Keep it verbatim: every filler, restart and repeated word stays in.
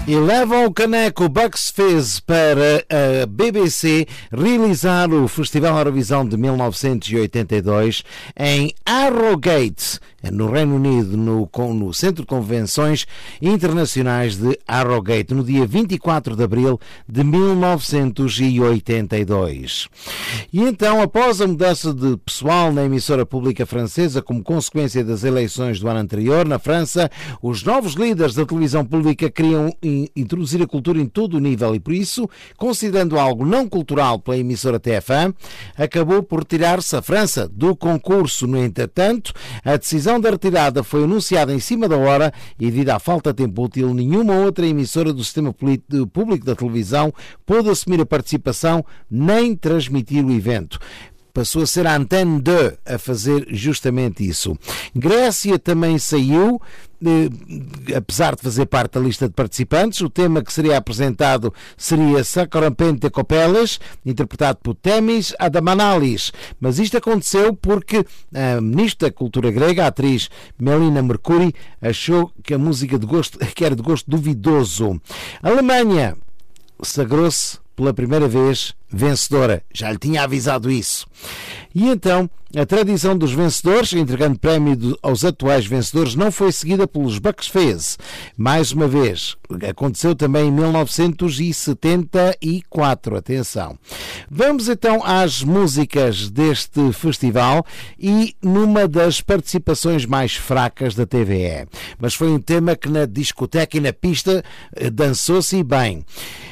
E levam o caneco Bucks Fizz para a B B C realizar o Festival Eurovisão de mil novecentos e oitenta e dois em Harrogate, no Reino Unido, no, no Centro de Convenções Internacionais de Harrogate, no dia vinte e quatro de abril de mil novecentos e oitenta e dois. E então, após a mudança de pessoal na emissora pública francesa como consequência das eleições do ano anterior na França, os novos líderes da televisão pública queriam introduzir a cultura em todo o nível e, por isso, considerando algo não cultural pela emissora T F um, acabou por retirar-se a França do concurso. No entretanto, a decisão da retirada foi anunciada em cima da hora e, devido à falta de tempo útil, nenhuma outra emissora do sistema público da televisão pôde assumir a participação nem transmitir o evento. Passou a ser a Antenne dois a fazer justamente isso. Grécia também saiu, eh, apesar de fazer parte da lista de participantes. O tema que seria apresentado seria Sacrampente Copelas, interpretado por Temis Adamanalis. Mas isto aconteceu porque a ministra da Cultura grega, a atriz Melina Mercouri, achou que a música de gosto, que era de gosto duvidoso. A Alemanha sagrou-se pela primeira vez vencedora. Já lhe tinha avisado isso. E então, a tradição dos vencedores, entregando prémio aos atuais vencedores, não foi seguida pelos Bucks Fizz. Mais uma vez, aconteceu também em mil novecentos e setenta e quatro. Atenção. Vamos então às músicas deste festival e numa das participações mais fracas da T V E. Mas foi um tema que na discoteca e na pista dançou-se bem.